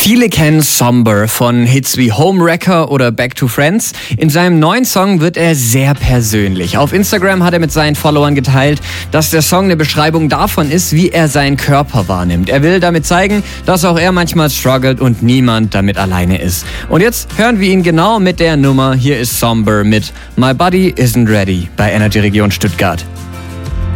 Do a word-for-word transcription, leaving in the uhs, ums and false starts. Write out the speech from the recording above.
Viele kennen Somber von Hits wie Homewrecker oder Back to Friends. In seinem neuen Song wird er sehr persönlich. Auf Instagram hat er mit seinen Followern geteilt, dass der Song eine Beschreibung davon ist, wie er seinen Körper wahrnimmt. Er will damit zeigen, dass auch er manchmal struggelt und niemand damit alleine ist. Und jetzt hören wir ihn genau mit der Nummer. Hier ist Somber mit My Body Isn't Ready bei Energy Region Stuttgart.